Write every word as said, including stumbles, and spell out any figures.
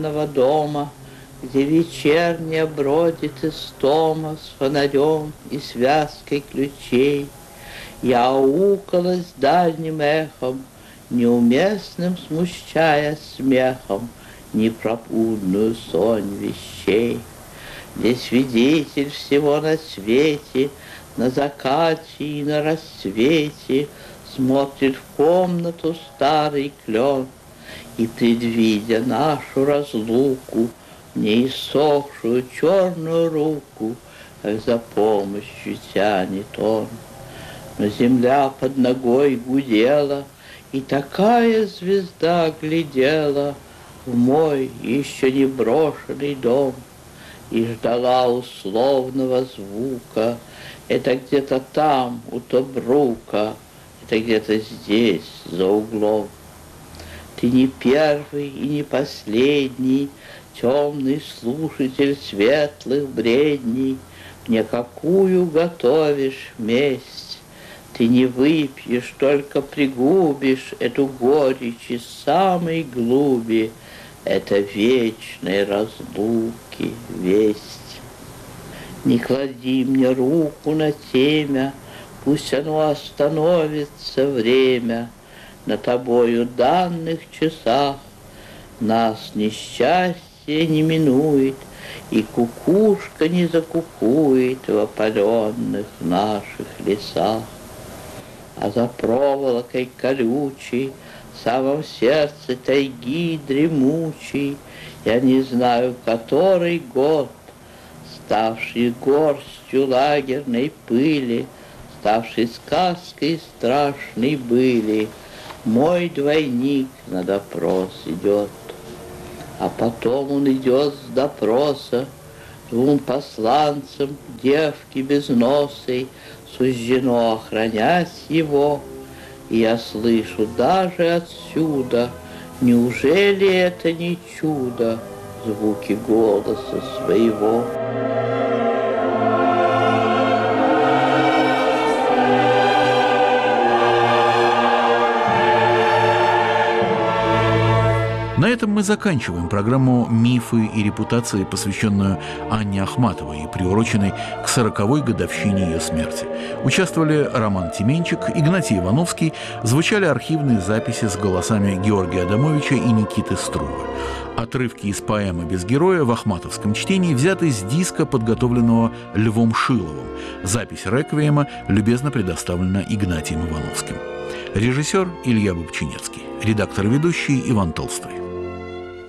деревянного дома, где вечерняя бродит истома с фонарем и связкой ключей. Я аукалась дальним эхом, неуместным смущая смехом непропудную сонь вещей. Где свидетель всего на свете, на закате и на рассвете, смотрит в комнату старый клен и, предвидя нашу разлуку, мне иссохшую черную руку, как за помощью тянет он. Но земля под ногой гудела, и такая звезда глядела в мой еще не брошенный дом и ждала условного звука. Это где-то там, у Тобрука, это где-то здесь, за углом. Ты не первый и не последний, темный слушатель светлых бредней, мне какую готовишь месть. Ты не выпьешь, только пригубишь эту горечь из самой глуби, это вечной разлуки весть. Не клади мне руку на темя, пусть оно остановится время на тобою данных часах. Нас несчастье не минует, и кукушка не закукует в опаленных наших лесах. А за проволокой колючей, в самом сердце тайги дремучей, я не знаю, который год, ставший горстью лагерной пыли, ставший сказкой страшной были, мой двойник на допрос идет. А потом он идет с допроса двум посланцам девки безносой, суждено охранять его. И я слышу даже отсюда, неужели это не чудо, звуки голоса своего. На этом мы заканчиваем программу «Мифы и репутации», посвященную Анне Ахматовой и приуроченной к сороковой годовщине ее смерти. Участвовали Роман Тименчик, Игнатий Ивановский, звучали архивные записи с голосами Георгия Адамовича и Никиты Струвы. Отрывки из поэмы «Без героя» в ахматовском чтении взяты с диска, подготовленного Львом Шиловым. Запись реквиема любезно предоставлена Игнатием Ивановским. Режиссер Илья Бобчинецкий. Редактор и ведущий Иван Толстой.